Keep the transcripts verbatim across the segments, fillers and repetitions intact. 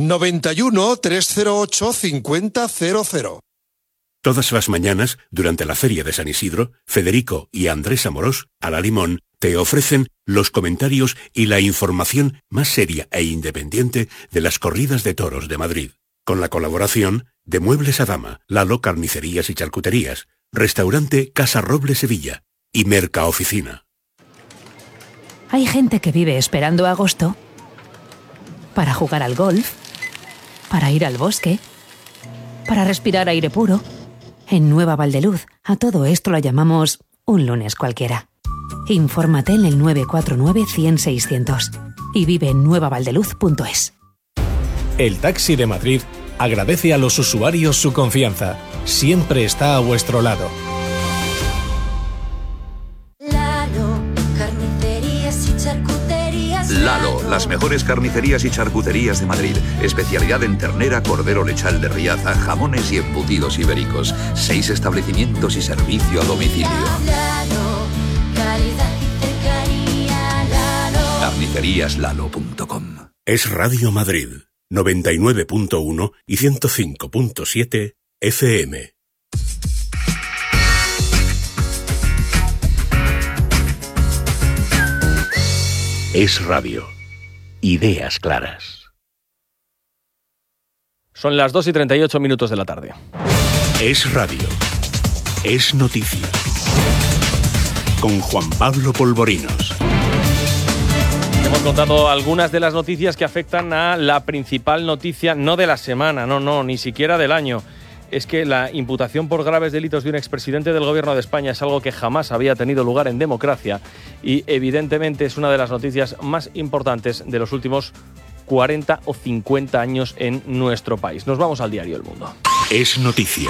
noventa y uno, trescientos ocho, cincuenta cero cero. Todas las mañanas, durante la Feria de San Isidro, Federico y Andrés Amorós, a la Limón, te ofrecen los comentarios y la información más seria e independiente de las corridas de toros de Madrid. Con la colaboración de Muebles a Dama, Lalo Carnicerías y Charcuterías, Restaurante Casa Roble Sevilla y Mercaoficina. Hay gente que vive esperando agosto para jugar al golf, para ir al bosque, para respirar aire puro. En Nueva Valdeluz, a todo esto lo llamamos un lunes cualquiera. Infórmate en el nueve cuatro nueve, cien, seiscientos y vive en nueva valdeluz punto es. El Taxi de Madrid agradece a los usuarios su confianza. Siempre está a vuestro lado. Lalo, las mejores carnicerías y charcuterías de Madrid. Especialidad en ternera, cordero lechal de Riaza, jamones y embutidos ibéricos. Seis establecimientos y servicio a domicilio. Lalo, calidad y cercanía, Lalo. carnicerías lalo punto com. Es Radio Madrid, noventa y nueve punto uno y ciento cinco punto siete F M. Es Radio. Ideas claras. Son las dos y treinta y ocho minutos de la tarde. Es Radio. Es noticia. Con Juan Pablo Polvorinos. Hemos contado algunas de las noticias que afectan a la principal noticia, no de la semana, no, no, ni siquiera del año. Es que la imputación por graves delitos de un expresidente del Gobierno de España es algo que jamás había tenido lugar en democracia y evidentemente es una de las noticias más importantes de los últimos cuarenta o cincuenta años en nuestro país. Nos vamos al diario El Mundo. Es noticia.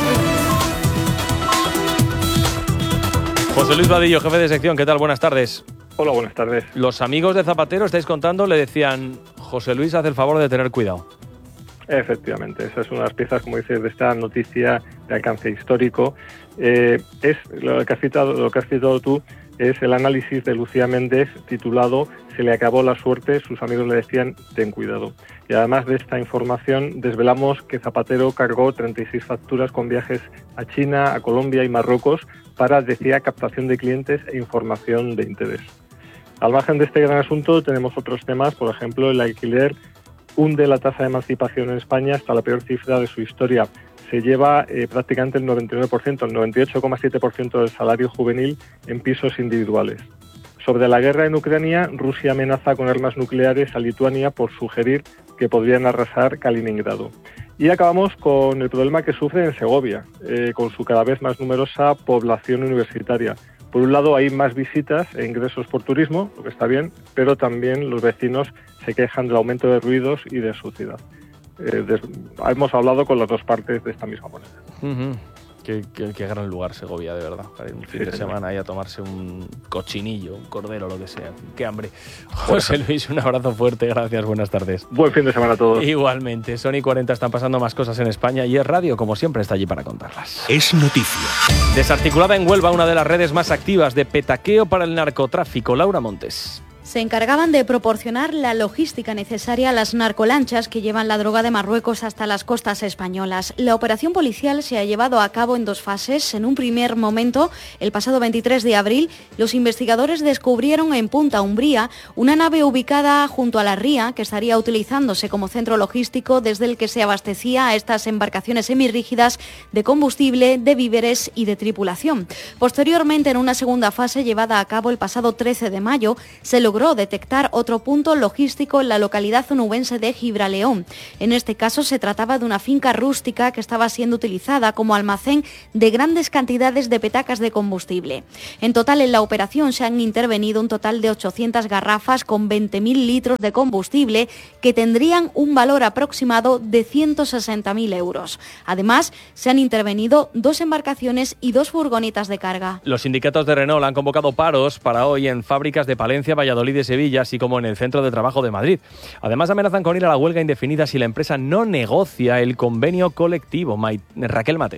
José Luis Vadillo, jefe de sección, ¿qué tal? Buenas tardes. Hola, buenas tardes. Los amigos de Zapatero, estáis contando, le decían, José Luis, haz el favor de tener cuidado. Efectivamente, esa es una de las piezas, como dices, de esta noticia de alcance histórico. Eh, es lo que has citado, lo que has citado tú, es el análisis de Lucía Méndez titulado "Se le acabó la suerte", sus amigos le decían "ten cuidado". Y además de esta información desvelamos que Zapatero cargó treinta y seis facturas con viajes a China, a Colombia y Marruecos para, decía, captación de clientes e información de interés. Al margen de este gran asunto tenemos otros temas, por ejemplo, el alquiler hunde la tasa de emancipación en España hasta la peor cifra de su historia. Se lleva eh, prácticamente el noventa y nueve por ciento, el noventa y ocho coma siete por ciento del salario juvenil en pisos individuales. Sobre la guerra en Ucrania, Rusia amenaza con armas nucleares a Lituania por sugerir que podrían arrasar Kaliningrado. Y acabamos con el problema que sufre en Segovia, eh, con su cada vez más numerosa población universitaria. Por un lado hay más visitas e ingresos por turismo, lo que está bien, pero también los vecinos se quejan del aumento de ruidos y de suciedad. Eh, des, hemos hablado con las dos partes de esta misma moneda. Uh-huh. Qué, qué, qué gran lugar Segovia, de verdad, para ir un fin sí, de sí, semana ahí a tomarse un cochinillo, un cordero, lo que sea. Qué hambre. José Luis, un abrazo fuerte, gracias, buenas tardes. Buen fin de semana a todos. Igualmente, Sony cuarenta están pasando más cosas en España y Es Radio, como siempre, está allí para contarlas. Es noticia. Desarticulada en Huelva una de las redes más activas de petaqueo para el narcotráfico. Laura Montes. Se encargaban de proporcionar la logística necesaria a las narcolanchas que llevan la droga de Marruecos hasta las costas españolas. La operación policial se ha llevado a cabo en dos fases. En un primer momento, el pasado veintitrés de abril, los investigadores descubrieron en Punta Umbría una nave ubicada junto a la ría que estaría utilizándose como centro logístico desde el que se abastecía a estas embarcaciones semirrígidas de combustible, de víveres y de tripulación. Posteriormente, en una segunda fase llevada a cabo el pasado trece de mayo, se logró detectar otro punto logístico en la localidad onubense de Gibraleón. En este caso se trataba de una finca rústica que estaba siendo utilizada como almacén de grandes cantidades de petacas de combustible. En total, en la operación se han intervenido un total de ochocientas garrafas con veinte mil litros de combustible que tendrían un valor aproximado de ciento sesenta mil euros. Además, se han intervenido dos embarcaciones y dos furgonetas de carga. Los sindicatos de Renault han convocado paros para hoy en fábricas de Palencia, Valladolid y de Sevilla, así como en el Centro de Trabajo de Madrid. Además, amenazan con ir a la huelga indefinida si la empresa no negocia el convenio colectivo. Raquel Mateo.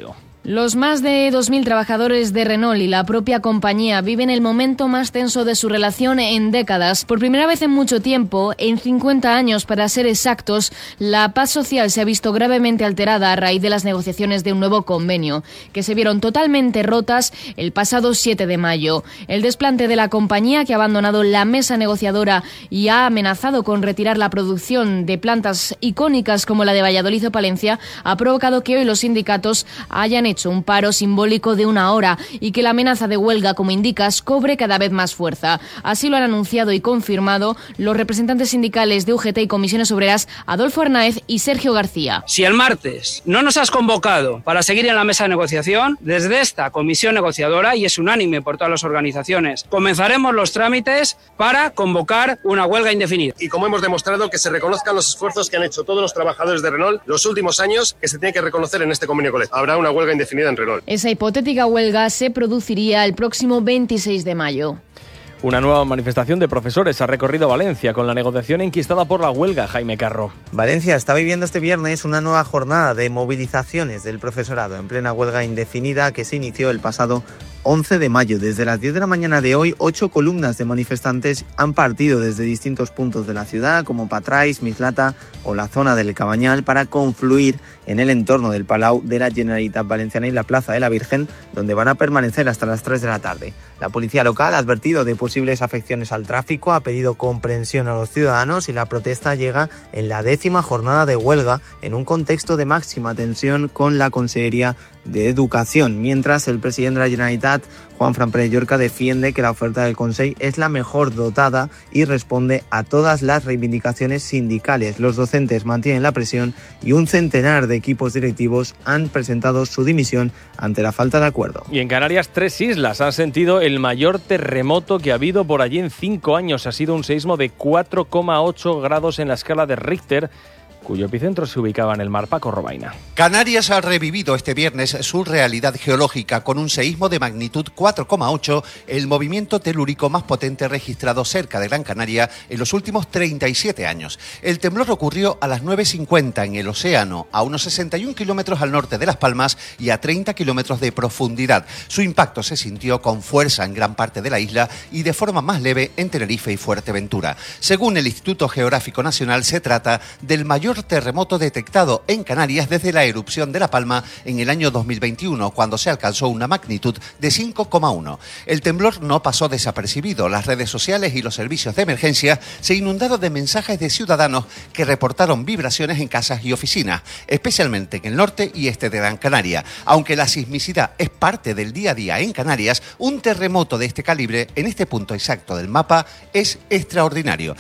Los más de dos mil trabajadores de Renault y la propia compañía viven el momento más tenso de su relación en décadas. Por primera vez en mucho tiempo, en cincuenta años para ser exactos, la paz social se ha visto gravemente alterada a raíz de las negociaciones de un nuevo convenio, que se vieron totalmente rotas el pasado siete de mayo. El desplante de la compañía, que ha abandonado la mesa negociadora y ha amenazado con retirar la producción de plantas icónicas como la de Valladolid o Palencia, ha provocado que hoy los sindicatos hayan hecho un paro simbólico de una hora y que la amenaza de huelga, como indicas, cobre cada vez más fuerza. Así lo han anunciado y confirmado los representantes sindicales de U G T y Comisiones Obreras, Adolfo Arnáez y Sergio García. Si el martes no nos has convocado para seguir en la mesa de negociación, desde esta comisión negociadora, y es unánime por todas las organizaciones, comenzaremos los trámites para convocar una huelga indefinida. Y como hemos demostrado, que se reconozcan los esfuerzos que han hecho todos los trabajadores de Renault los últimos años, que se tiene que reconocer en este convenio colectivo. Habrá una huelga indefinida en Renault. Esa hipotética huelga se produciría el próximo veintiséis de mayo. Una nueva manifestación de profesores ha recorrido Valencia con la negociación enquistada por la huelga. Jaime Carro. Valencia está viviendo este viernes una nueva jornada de movilizaciones del profesorado en plena huelga indefinida que se inició el pasado once de mayo. Desde las diez de la mañana de hoy, ocho columnas de manifestantes han partido desde distintos puntos de la ciudad, como Patrais, Mislata o la zona del Cabañal, para confluir en el entorno del Palau de la Generalitat Valenciana y la Plaza de la Virgen, donde van a permanecer hasta las tres de la tarde. La policía local ha advertido de posibles afecciones al tráfico, ha pedido comprensión a los ciudadanos y la protesta llega en la décima jornada de huelga en un contexto de máxima tensión con la Consellería de Educación, mientras el presidente de la Generalitat, Juanfran Pérez Llorca, defiende que la oferta del Consell es la mejor dotada y responde a todas las reivindicaciones sindicales. Los docentes mantienen la presión y un centenar de equipos directivos han presentado su dimisión ante la falta de acuerdo. Y en Canarias, tres islas han sentido el mayor terremoto que ha habido por allí en cinco años. Ha sido un seísmo de cuatro coma ocho grados en la escala de Richter, cuyo epicentro se ubicaba en el mar. Paco Robaina. Canarias ha revivido este viernes su realidad geológica con un seísmo de magnitud cuatro coma ocho, el movimiento telúrico más potente registrado cerca de Gran Canaria en los últimos treinta y siete años. El temblor ocurrió a las nueve cincuenta en el océano, a unos sesenta y un kilómetros al norte de Las Palmas y a treinta kilómetros de profundidad. Su impacto se sintió con fuerza en gran parte de la isla y de forma más leve en Tenerife y Fuerteventura. Según el Instituto Geográfico Nacional, se trata del mayor terremoto detectado en Canarias desde la erupción de La Palma en el año dos mil veintiuno, cuando se alcanzó una magnitud de cinco coma uno. El temblor no pasó desapercibido. Las redes sociales y los servicios de emergencia se inundaron de mensajes de ciudadanos que reportaron vibraciones en casas y oficinas, especialmente en el norte y este de Gran Canaria. Aunque la sismicidad es parte del día a día en Canarias, un terremoto de este calibre en este punto exacto del mapa es extraordinario.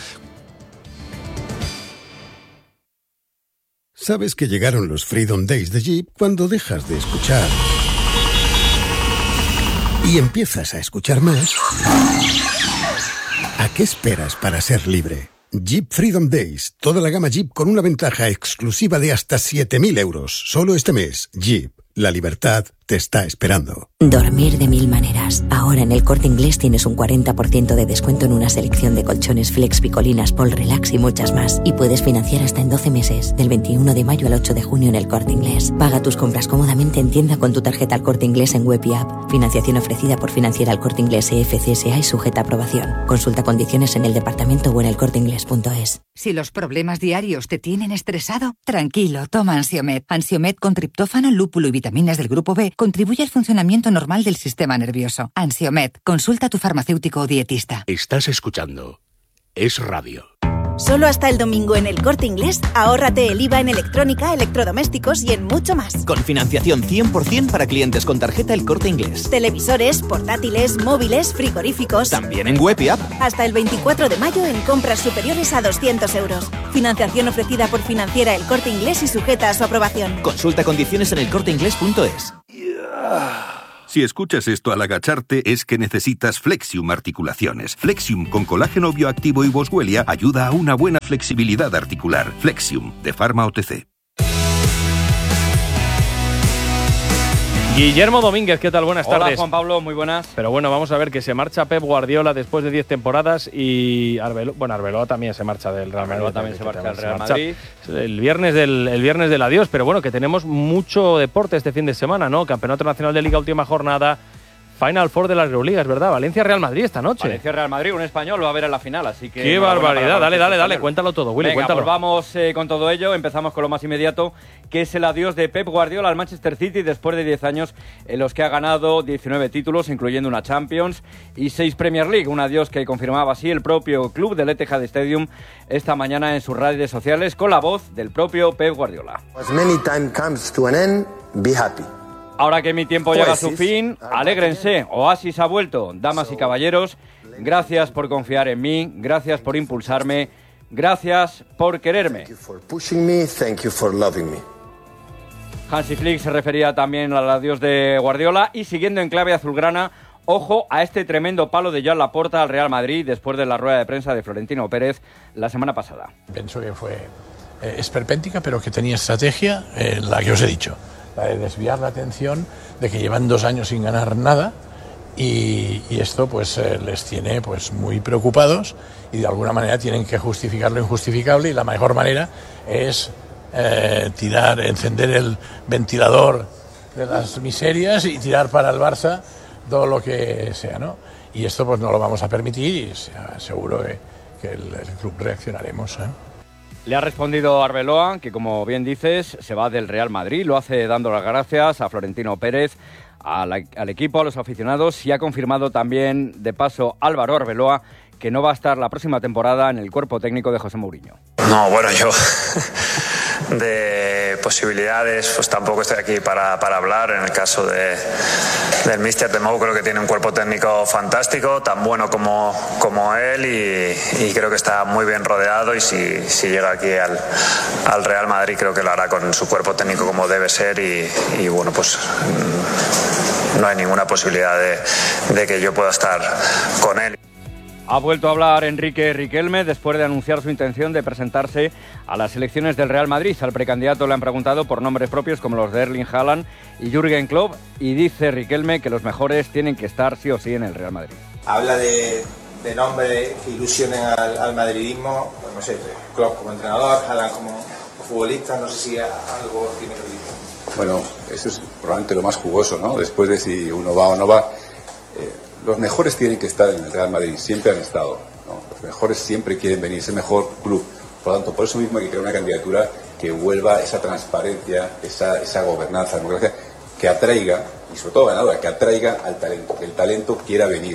Sabes que llegaron los Freedom Days de Jeep cuando dejas de escuchar y empiezas a escuchar más. ¿A qué esperas para ser libre? Jeep Freedom Days, toda la gama Jeep con una ventaja exclusiva de hasta siete mil euros. Solo este mes. Jeep, la libertad te está esperando. Dormir de mil maneras. Ahora en El Corte Inglés tienes un cuarenta por ciento de descuento en una selección de colchones Flex, Picolinas, Pol Relax y muchas más. Y puedes financiar hasta en doce meses, del veintiuno de mayo al ocho de junio en El Corte Inglés. Paga tus compras cómodamente en tienda con tu tarjeta El Corte Inglés en web y app. Financiación ofrecida por Financiera El Corte Inglés E F C S A y sujeta a aprobación. Consulta condiciones en el departamento o en elcorteinglés punto es. Si los problemas diarios te tienen estresado, tranquilo, toma Ansiomed. Ansiomed con triptófano, lúpulo y vitaminas del grupo B contribuye al funcionamiento normal del sistema nervioso. Ansiomed, consulta a tu farmacéutico o dietista. Estás escuchando Es Radio. Solo hasta el domingo en El Corte Inglés, ahórrate el I V A en electrónica, electrodomésticos y en mucho más. Con financiación cien por ciento para clientes con tarjeta El Corte Inglés. Televisores, portátiles, móviles, frigoríficos. También en web y app. Hasta el veinticuatro de mayo en compras superiores a doscientos euros. Financiación ofrecida por Financiera El Corte Inglés y sujeta a su aprobación. Consulta condiciones en elcorteinglés punto es. Si escuchas esto al agacharte es que necesitas Flexium Articulaciones. Flexium con colágeno bioactivo y boswellia ayuda a una buena flexibilidad articular. Flexium, de Pharma O T C. Guillermo Domínguez, ¿qué tal? Buenas Hola, tardes. Juan Pablo, muy buenas. Pero bueno, vamos a ver que se marcha Pep Guardiola después de diez temporadas y Arbeloa, bueno, Arbeloa también se marcha del Real Madrid. Arbeloa también se marcha del Real Madrid. El viernes del, el viernes del adiós, pero bueno, que tenemos mucho deporte este fin de semana, ¿no? Campeonato Nacional de Liga, última jornada, Final Four de las Euroligas, ¿verdad? Valencia-Real Madrid esta noche. Valencia-Real Madrid, un español lo va a ver en la final, así que... ¡Qué barbaridad! Dale, dale, dale, cuéntalo todo, Willy, Venga, cuéntalo. pues vamos eh, con todo ello. Empezamos con lo más inmediato, que es el adiós de Pep Guardiola al Manchester City después de diez años en los que ha ganado diecinueve títulos, incluyendo una Champions y seis Premier League. Un adiós que confirmaba así el propio club del Etihad Stadium esta mañana en sus redes sociales con la voz del propio Pep Guardiola. As many time comes to an end, be happy. Ahora que mi tiempo llega a su fin, alégrense, Oasis ha vuelto. Damas y caballeros, gracias por confiar en mí, gracias por impulsarme, gracias por quererme. Hansi Flick se refería también al adiós de Guardiola y siguiendo en clave azulgrana, ojo a este tremendo palo de Joan Laporta al Real Madrid después de la rueda de prensa de Florentino Pérez la semana pasada. Pienso que fue eh, esperpéntica, pero que tenía estrategia, eh, la que os he dicho. De desviar la atención de que llevan dos años sin ganar nada y, y esto pues eh, les tiene pues muy preocupados y de alguna manera tienen que justificar lo injustificable y la mejor manera es eh, tirar, encender el ventilador de las miserias y tirar para el Barça todo lo que sea, ¿no? Y esto pues no lo vamos a permitir y seguro que, que el, el club reaccionaremos, ¿eh? Le ha respondido Arbeloa, que como bien dices, se va del Real Madrid, lo hace dando las gracias a Florentino Pérez, a la, al equipo, a los aficionados y ha confirmado también, de paso, Álvaro Arbeloa, que no va a estar la próxima temporada en el cuerpo técnico de José Mourinho. No, bueno, yo de posibilidades pues tampoco estoy aquí para, para hablar. En el caso de, del míster de Mou, creo que tiene un cuerpo técnico fantástico, tan bueno como, como él y, y creo que está muy bien rodeado y si, si llega aquí al, al Real Madrid creo que lo hará con su cuerpo técnico como debe ser y, y bueno, pues no hay ninguna posibilidad de, de que yo pueda estar con él. Ha vuelto a hablar Enrique Riquelme después de anunciar su intención de presentarse a las elecciones del Real Madrid. Al precandidato le han preguntado por nombres propios como los de Erling Haaland y Jürgen Klopp y dice Riquelme que los mejores tienen que estar sí o sí en el Real Madrid. Habla de, de nombres que ilusionen al, al madridismo, pues no sé, Klopp como entrenador, Haaland como futbolista, no sé si algo tiene que ver. Bueno, eso es probablemente lo más jugoso, ¿no? Después de si uno va o no va. Eh, Los mejores tienen que estar en el Real Madrid, siempre han estado, ¿no? Los mejores siempre quieren venir, es el mejor club. Por lo tanto, por eso mismo hay que crear una candidatura que vuelva esa transparencia, esa, esa gobernanza democrática, que atraiga, y sobre todo ganadora, que atraiga al talento, que el talento quiera venir.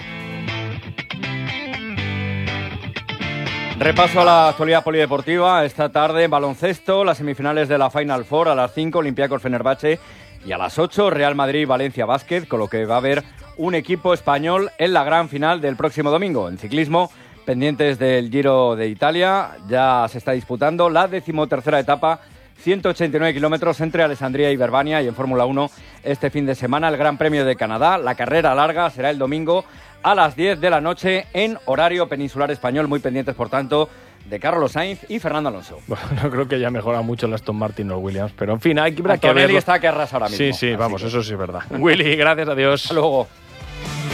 Repaso a la actualidad polideportiva. Esta tarde, baloncesto, las semifinales de la Final Four a las cinco, Olympiacos Fenerbahce, y a las ocho, Real Madrid-Valencia Basket, con lo que va a haber un equipo español en la gran final del próximo domingo. En ciclismo, pendientes del Giro de Italia, ya se está disputando la decimotercera etapa, ciento ochenta y nueve kilómetros entre Alessandria y Verbania, y en Fórmula uno este fin de semana el Gran Premio de Canadá. La carrera larga será el domingo a las diez de la noche en horario peninsular español, muy pendientes por tanto de Carlos Sainz y Fernando Alonso. Bueno, no creo que haya mejorado mucho el Aston Martin o Williams, pero en fin, hay que ver. Antonelli está que arrasa ahora mismo. Sí, sí, vamos, que... eso sí es verdad. Willy, gracias, adiós. Hasta luego.